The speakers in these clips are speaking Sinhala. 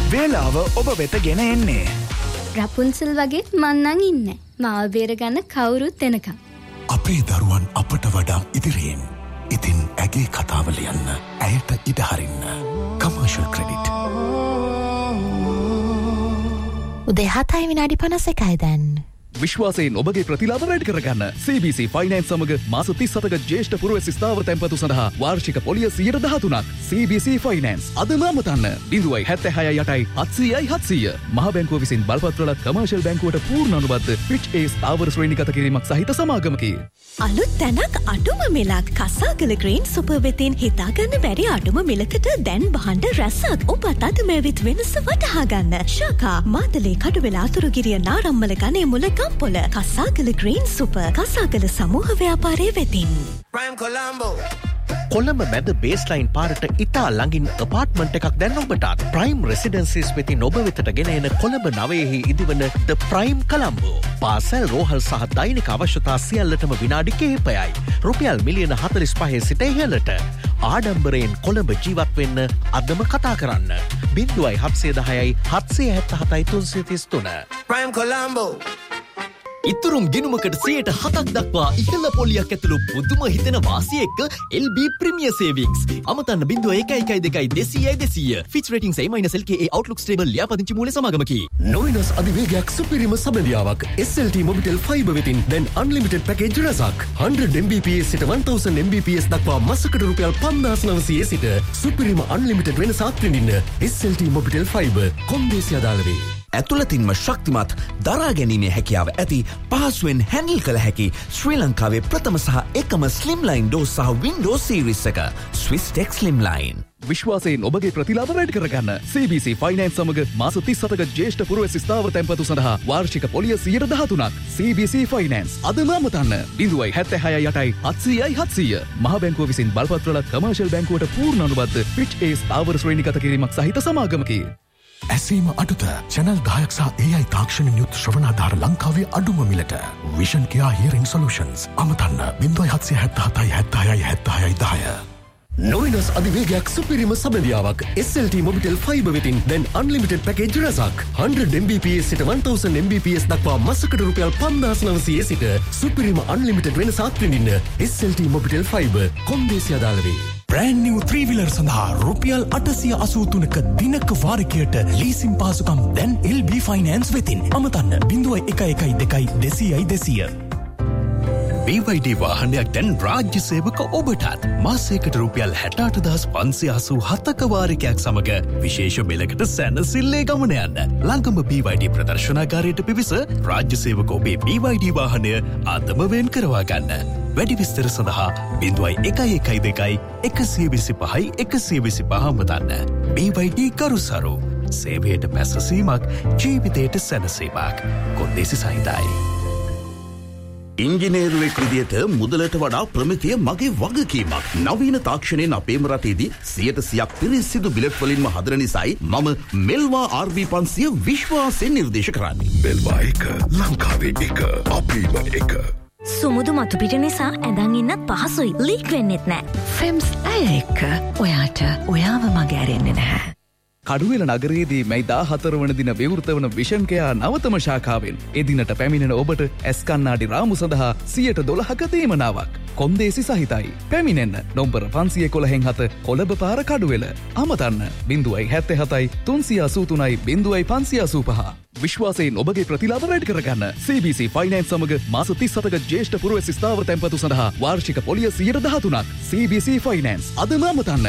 වේලාව ඔබ වෙත ගෙන එන්නේ. රපුන්සල් වගේ මන්නන් ඉන්නේ. මාව බේරගන්න කවුරුත් එනකම්. අපේ දරුවන් අපට වඩා ඉදිරියෙන්. ඉතින් ඇගේ කතාව ලියන්න. ඇයට ඉඩ හරින්න. Commercial credit. උදේ 7:51 දැන්. විශ්වාසයෙන් ඔබගේ ප්‍රතිලාභ වැඩි කරගන්න CBC Finance සමග මාස 37ක ජ්‍යෙෂ්ඨ පුරවැසි ස්ථාවර තැන්පතු සඳහා වාර්ෂික පොලිය 13%ක්. CBC Finance අදම අමතන්න 0.76 මහ බැංකුව විසින් බලපත්‍ර ලත් කමර්ෂල් බැංකුවට පූර්ණ අනුබද්ධ Fitch A ස්ථාවර ශ්‍රේණිගත කිරීමක් සහිත සමාගමකි. අලුත් තැනක් අඩුම මිලක් කසාගල ග්‍රීන් සුපර් වෙතින් හිතාගන්න බැරි අඩුම මිලකට දැන් භාණ්ඩ රැසක් ඔබත් අද මෙවිත් වෙනස වටහා ගන්න. ශාකා මාතලේ කඩුවෙල අතුරුගිරිය නාරම්මල ගනේ මුල ගම්පොල කසාගල ග්‍රීන් සුපර් කසාගල සමූහ ව්‍යාපාරයේ වෙතින්. Prime Colombo. කොළඹ මැද බේස්ලයින් පාරට ඉතා ළඟින් අපාර්ට්මන්ට් එකක් දැන් ඔබටත් ප්‍රයිම් රෙසිඩන්සිස් වෙතින් ඔබ වෙතට ගෙන එන කොළඹ නවයෙහි ඉදිවන ද ප්‍රයිම් කොළඹෝ. පාසල් රෝහල් සහ දෛනික අවශ්‍යතා සියල්ලටම විනාඩි කිහිපයයි. රුපියල් මිලියන 45 සිට ඉහළට. ආඩම්බරයෙන් කොළඹ ජීවත් වෙන්න අදම කතා කරන්න. 0710 777 333. Prime Colombo. ඉතුරුම් ගිනුමකට 7% දක්වා ඉහළ පොලියක් ඇතුළු පුදුම හිතෙන වාසිය එක්ක LB Premier Savings. අමතන්න 0112 Fitch Ratings A-LKA Outlook Stable ලියාපදිංචි මූල්‍ය සමාගමකි. නොවිනස් අධිවේගයක් සුපිරිම සබඳියාවක් SLT Mobitel Fiber වෙතින් දැන් unlimited package රසක් 100 Mbps සිට 1000 Mbps දක්වා මාසකට රුපියල් 5900 සිට සුපිරිම unlimited වෙනස අත්විඳින්න SLT Mobitel Fiber කොන්දේසි අදාළ වේ. ඇතුළතින්ම ශක්තිමත් දරා ගැනීමේ හැකියාව ඇති පහසුවෙන් හැන්ඩල් කළ හැකි ශ්‍රී ලංකාවේ ප්‍රථම සහ එකම ස්ලිම්ලයින් ඩෝස් සහ වින්ඩෝස් සීරීස් එක Swiss Tech Slimline. විශ්වාසයෙන් ඔබගේ ප්‍රතිලාභ වැඩි කරගන්න CBC Finance සමග මාස 37ක ජ්‍යෙෂ්ඨ පුරවැසි ස්ථාවර තැන්පතු සඳහා වාර්ෂික පොලිය 13%ක්. CBC Finance අදම අමතන්න 0.76 මහ බැංකුව විසින් බලපත්‍ර ලත් කමර්ෂල් බැංකුවට පූර්ණ අනුබද්ධ Fitch A ස්ථාවර ශ්‍රේණිගත කිරීමක් සහිත සමාගමකි. ඇසීම අඩුද චැනල් 10ක් සහ AI තාක්ෂණින් යුත් ශ්‍රවණාධාර ලංකාවේ අඩුම මිලට Vision Care Hearing Solutions අමතන්න 0777 නොවිනස් අධිවේගයක් සුපිරිම සබඳියාවක් SLT Mobitel Fiber වෙතින් දැන් unlimited package රසක් 100 Mbps සිට 1000 Mbps දක්වා මාසකට රුපියල් 5900 සිට සුපිරිම unlimited වෙනස අත්විඳින්න SLT Mobitel Fiber කොන්දේසි අදාළ වේ. Brand new 3-wheeler සඳහා රුපියල් 883ක දිනක වාරිකයට ලීසින් පාසුකම් දැන් LB Finance වෙතින් අමතන්න 0112 BYD වාහනයක් දැන් රාජ්‍ය සේවක ඔබටත් මාසයකට රුපියල් 68587ක වාරිකයක් සමග විශේෂ මිලකට සැනසෙල්ලේ ගමන යන්න. ළඟම BYD ප්‍රදර්ශනාගාරයට පිවිස රාජ්‍ය සේවක ඔබේ BYD වාහනය අදම වෙන් කරවා ගන්න. වැඩි විස්තර සඳහා 0112 125 අමතන්න. BYD කරුසරු සේවයට පැසසීමක් ජීවිතයට සැනසීමක්. කොන්දේසි සහිතයි. ඉංජිනේරුවෙක් විදියට මුදලට වඩා ප්‍රමිතිය මගේ වගකීමක්. නවීන තාක්ෂණයෙන් අපේම රටේදී 100% පිරිසිදු බිලට් වලින්ම හදන නිසායි මම මෙල්වා RV 500 විශ්වාසයෙන් නිර්දේශ කරන්නේ. මෙල්වා එක ලංකාවේ එක අපේම එක. සුමුදු මතු පිට නිසා ඇඳන් ඉන්නත් පහසුයි. ලීක් වෙන්නෙත් නෑ. ෆෙම්ස් ඇය එක්ක ඔයාට ඔයාව මග ඇරෙන්නේ නැහැ. කඩුවෙල නගරයේදී මැයි 14 වන දින විවෘත වන විෂන් කෙයා නවතම ශාඛාවෙන් එදිනට පැමිණෙන ඔබට ඇස් කණ්ණාඩි රාමු සඳහා 112ක දීමනාවක් කොන්දේසි සහිතයි. පැමිණෙන්න නම්බර 511 කොළඹ පාර කඩුවෙල. අමතන්න 077 383 0585. විශ්වාසයෙන් ඔබගේ ප්‍රතිලාභ වැඩි කරගන්න CBC Finance සමග මාස 37ක ජ්‍යෙෂ්ඨ පුරවැසි ස්ථාවර තැන්පතු සඳහා වාර්ෂික පොලිය 13%ක්. CBC Finance අදම අමතන්න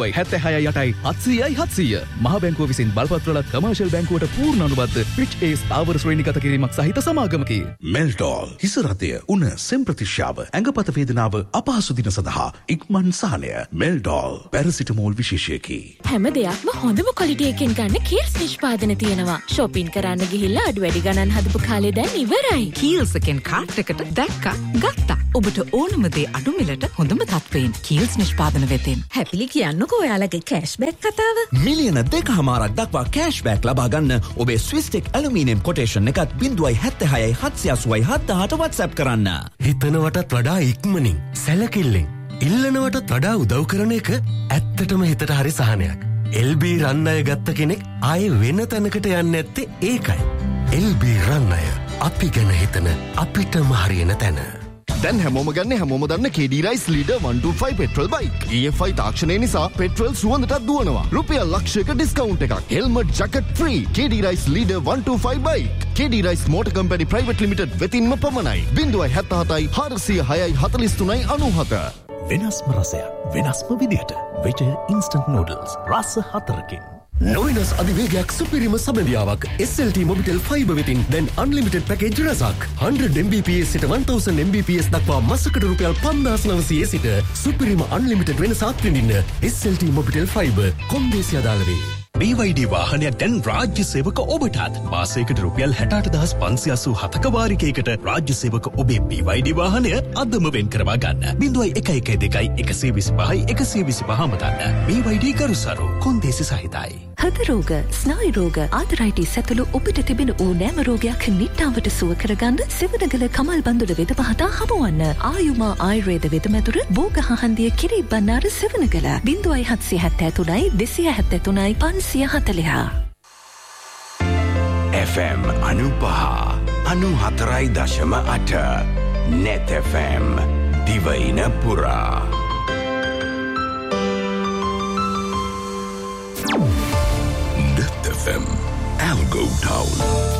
0178 මහ බැංකුව විසින් බලපත්‍ර ලත් කමර්ෂල් බැංකුවට පූර්ණ අනුබද්ධ Fitch A ස්ථාවර ශ්‍රේණිගත කිරීමක් සහිත සමාගමකි. මෙල්ඩෝල් හිස රතය උණ සෙම් ප්‍රතිශ්‍යාව ඇඟපත වේදනාව අපහසු දින සඳහා ඉක්මන් සහනය. මෙල්ඩෝල් පැරසිටමෝල් විශේෂයකි. හැම දෙයක්ම හොඳම ක්වොලිටි එකෙන් ගන්න කීල්ස් නිෂ්පාදන තියෙනවා. shopping කරන්න ගිහිල්ලා අඩු වැඩි ගණන් හදපු කාලේ දැන් ඉවරයි. කීල්ස් එකෙන් කාට් එකට දැක්කා ගත්තා. ඔබට ඕනම දේ අඩු මිලට හොඳම තත්ත්වයෙන් කීල්ස් නිෂ්පාදන වෙතින්. හැපිලි කියන්නකෝ ඔයාලගේ කෑෂ්බැක් කතාව. මිලියන 2.5ක් දක්වා කෑෂ්බැක් ලබා ගන්න ඔබේ Swiss Tech ඇලුමිනියම් කොටේෂන් එකත් 0.76 787 WhatsApp කරන්න. හිතනවටත් වඩා ඉක්මනින් සැලකිල්ලෙන් ඉල්ලනවටත් වඩා උදව් කරන එක ඇත්තටම හිතට හරි සහනයක්. LB රන් අය ගත්ත කෙනෙක් ආයේ වෙන තැනකට යන්නේ නැත්තේ ඒකයි. LB රන් අය අපි ගැන හිතන අපිටම හරියන තැන. දැන් හැමෝම ගන්න හැමෝම දන්න KD Rice Leader 125 petrol bike. EFI තාක්ෂණය නිසා පෙට්‍රල් සුවඳටත් දුවනවා. රුපියල් ලක්ෂයක ඩිස්කවුන්ට් එකක්. Helmet jacket free. KD Rice Leader 125 bike. KD Rice Motor Company Private Limited වෙතින්ම පමණයි. 077 406 43 97. වෙනස්ම රසයක් වෙනස්ම විදිහට වෙජ ඉන්ස්ටන්ට් නූඩල්ස් රස 4කින්. නොවිනස් අධිවේගයක් සුපිරිම සබඳියාවක් SLT Mobitel Fiber වෙතින් දැන් unlimited package රසක් 100 Mbps සිට 1000 Mbps දක්වා මාසකට රුපියල් 5900 සිට සුපිරිම unlimited වෙනසක් විඳින්න SLT Mobitel Fiber කොන්දේසි අදාළ වේ. BYD වාහනයක් දැන් රාජ්‍ය සේවක ඔබටත් මාසයකට රුපියල් 68587ක වාරිකයකට රාජ්‍ය සේවක ඔබේ BYD වාහනය අදම වෙන් කරවා ගන්න. 0112 125 125 මතන්න. BYD ගරුසරු කොන්දේසි සහිතයි. හෘද රෝග, ස්නායු රෝග, ආතරයිටිස් ඇතුළු ඔබට තිබෙන ඕනෑම රෝගයක් නිට්ටාවට සුව කරගන්න සෙවණගල කමල් බන්දුල වෙද මහතා හමුවන්න. ආයුමා ආයුර්වේද වෙදමැදුර බෝගහහන්දිය කිරි බණ්ණාර සෙවණගල 0773 273 540. FM 95.4.8 Net FM දිවයින පුරා. Net FM Algo Town.